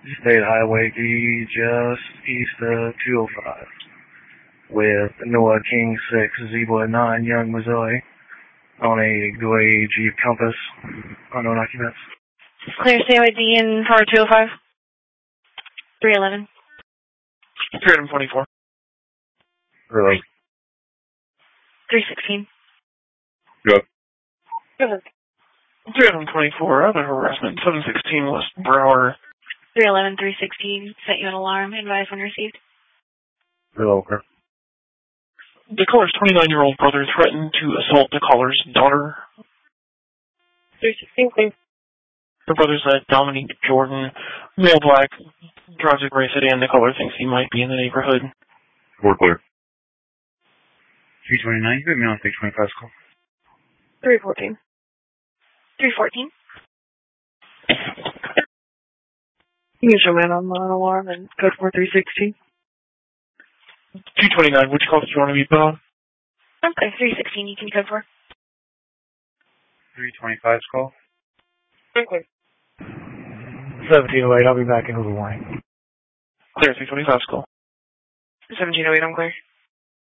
State Highway D just east of 205 with Noah King 6, Zebra 9, Young, Missouri on a gray Jeep Compass, unknown occupants. Clear COD in Tower 205. 311. 324. Hello. 316. Good. 324, other harassment, 716 West Brower. 311, 316, sent you an alarm, advise when received. Hello, okay. The caller's 29-year-old brother threatened to assault the caller's daughter. 316, please. The brother's Dominique Jordan, male black, drives a gray sedan. The caller thinks he might be in the neighborhood. We're clear. 329, you put me on 625 call. 314. 314. You can show me an online alarm and code 4316. 229, which call do you want to be put on? Okay, 316, you can code for. 325's call. Okay. 1708, I'll be back in a little while. Clear, 325's call. 1708, I'm clear.